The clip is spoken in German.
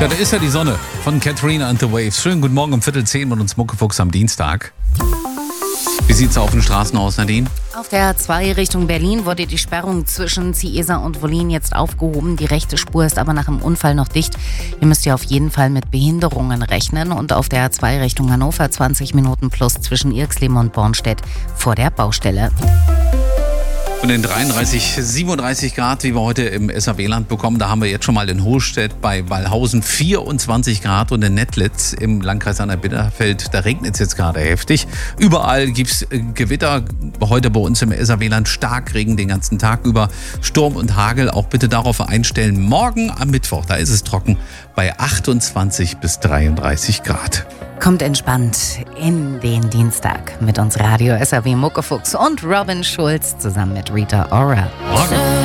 Ja, da ist ja die Sonne von Katrina and the Waves. Schönen guten Morgen um 9:15 mit uns Muckefuchs am Dienstag. Wie sieht's auf den Straßen aus, Nadine? Auf der A2 Richtung Berlin wurde die Sperrung zwischen Ciesa und Wollin jetzt aufgehoben. Die rechte Spur ist aber nach dem Unfall noch dicht. Ihr müsst ja auf jeden Fall mit Behinderungen rechnen. Und auf der A2 Richtung Hannover 20 Minuten plus zwischen Irxleben und Bornstedt vor der Baustelle. Von den 33, 37 Grad, wie wir heute im SAW-Land bekommen, da haben wir jetzt schon mal in Hochstedt bei Wallhausen 24 Grad und in Nettlitz im Landkreis Anna-Bitterfeld, da regnet es jetzt gerade heftig. Überall gibt es Gewitter, heute bei uns im SAW-Land Starkregen den ganzen Tag über, Sturm und Hagel, auch bitte darauf einstellen. Morgen am Mittwoch, da ist es trocken, bei 28 bis 33 Grad. Kommt entspannt in den Dienstag mit uns Radio SAW Muckefuchs und Robin Schulz zusammen mit Rita Ora. Morgen.